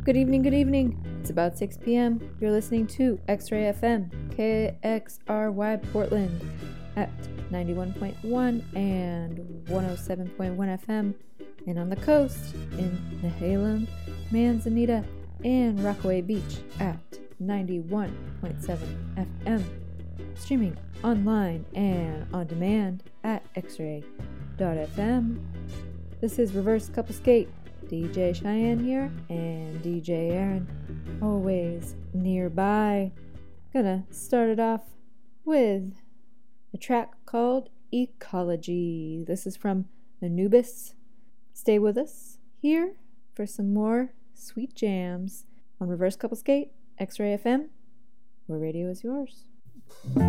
Good evening, good evening. It's about 6 p.m. You're listening to X-Ray FM, KXRY Portland at 91.1 and 107.1 FM, and on the coast in Nehalem, Manzanita, and Rockaway Beach at 91.7 FM. Streaming online and on demand at xray.fm. This is Reverse Couple Skate. DJ Cheyenne here, and DJ Aaron, always nearby. Gonna start it off with a track called Ecology. This is from Anubis. Stay with us here for some more sweet jams on Reverse Couple Skate, X-Ray FM, where radio is yours.